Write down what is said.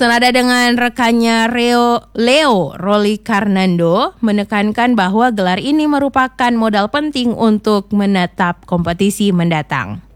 Senada dengan rekannya Leo Rolicarnando menekankan bahwa gelar ini merupakan modal penting untuk menatap kompetisi mendatang.